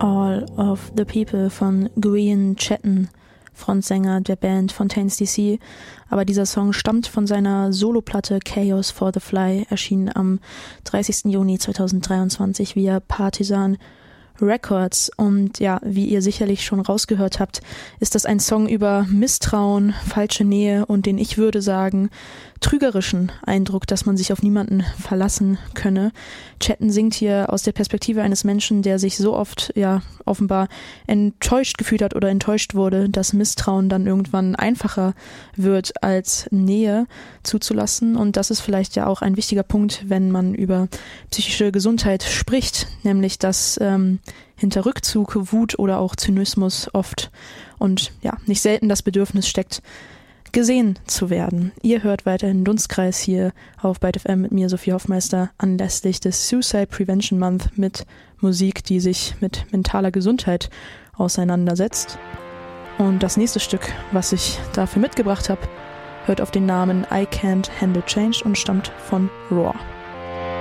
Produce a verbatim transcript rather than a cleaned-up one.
All of the People von Grian Chatten, Frontsänger der Band Fontaines D C. Aber dieser Song stammt von seiner Soloplatte Chaos for the Fly, erschienen am dreißigsten Juni zweitausenddreiundzwanzig via Partisan Records. Und ja, wie ihr sicherlich schon rausgehört habt, ist das ein Song über Misstrauen, falsche Nähe und den, ich würde sagen, trügerischen Eindruck, dass man sich auf niemanden verlassen könne. Chatten singt hier aus der Perspektive eines Menschen, der sich so oft, ja, offenbar enttäuscht gefühlt hat oder enttäuscht wurde, dass Misstrauen dann irgendwann einfacher wird, als Nähe zuzulassen. Und das ist vielleicht ja auch ein wichtiger Punkt, wenn man über psychische Gesundheit spricht, nämlich dass ähm, hinter Rückzug, Wut oder auch Zynismus oft und ja, nicht selten das Bedürfnis steckt, gesehen zu werden. Ihr hört weiterhin Dunstkreis hier auf Byte F M mit mir, Sophie Hoffmeister, anlässlich des Suicide Prevention Month mit Musik, die sich mit mentaler Gesundheit auseinandersetzt. Und das nächste Stück, was ich dafür mitgebracht habe, hört auf den Namen I Can't Handle Change und stammt von Roar.